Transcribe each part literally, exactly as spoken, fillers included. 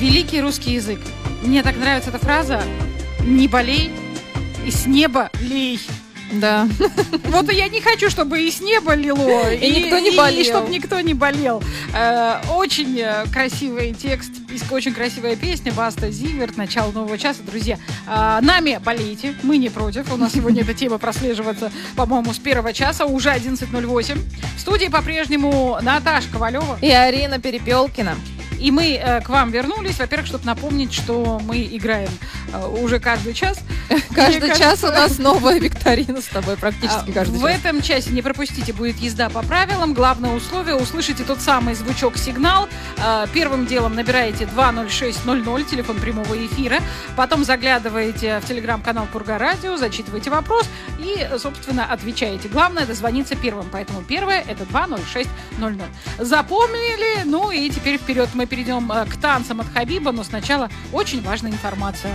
великий русский язык. Мне так нравится эта фраза: «Не болей, и с неба лей». Да. Вот я не хочу, чтобы и с неба лило, и, и никто не болел. И чтобы никто не болел. Э, очень красивый текст, очень красивая песня. Баста, Зиверт, начало нового часа. Друзья, э, нами болейте, мы не против. У нас сегодня эта тема прослеживается, по-моему, с первого часа, уже одиннадцать ноль восемь. В студии по-прежнему Наташа Ковалева и Арина Перепелкина. И мы э, к вам вернулись, во-первых, чтобы напомнить, что мы играем э, уже каждый час. Каждый Мне час кажется, у нас новая викторина с тобой, практически каждый в час. В этом часе, не пропустите, будет езда по правилам. Главное условие — услышите тот самый звучок-сигнал. Э, первым делом набираете два ноль шесть ноль ноль, телефон прямого эфира. Потом заглядываете в телеграм-канал Пурга Радио, зачитываете вопрос и, собственно, отвечаете. Главное — дозвониться первым. Поэтому первое — это два ноль шесть ноль ноль. Запомнили? Ну и теперь вперед мы перейдем к танцам от Хабиба, но сначала очень важная информация.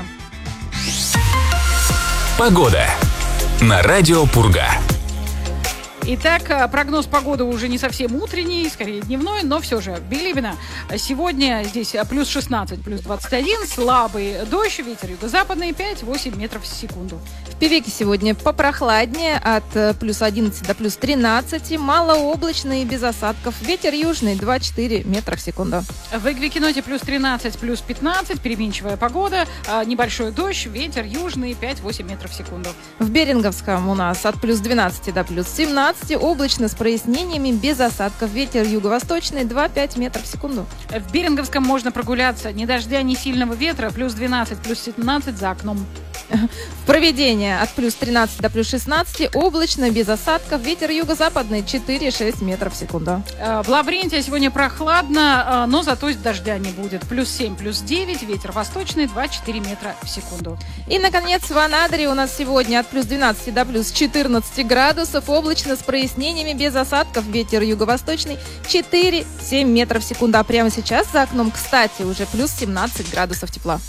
Погода на радио Пурга. Итак, прогноз погоды уже не совсем утренний, скорее дневной, но все же Билибино. Сегодня здесь плюс шестнадцать, плюс двадцать один, слабый дождь, ветер юго-западный пять-восемь метров в секунду. В Певеке сегодня попрохладнее, от плюс одиннадцати до плюс тринадцати, малооблачно и без осадков, ветер южный два-четыре метра в секунду. В Эквикеноте плюс тринадцать, плюс пятнадцать, переменчивая погода, небольшой дождь, ветер южный пять-восемь метров в секунду. В Беринговском у нас от плюс двенадцати до плюс семнадцати, облачно с прояснениями, без осадков, ветер юго-восточный два-пять метров в секунду. В Беринговском можно прогуляться, ни дождя, ни сильного ветра, плюс двенадцать, плюс семнадцать за окном. В Провидении от плюс тринадцати до плюс шестнадцати, облачно, без осадков, ветер юго-западный четыре-шесть метров в секунду. В Лаврентии сегодня прохладно, но зато дождя не будет. Плюс семь, плюс девять, ветер восточный два-четыре метра в секунду. И, наконец, в Анадыре у нас сегодня от плюс двенадцати до плюс четырнадцати градусов, облачно с прояснениями, без осадков, ветер юго-восточный четыре-семь метров в секунду. А прямо сейчас за окном, кстати, уже плюс семнадцать градусов тепла.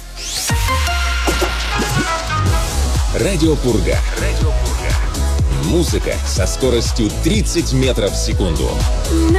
Радио Пурга. Радио Пурга. Музыка со скоростью тридцать метров в секунду.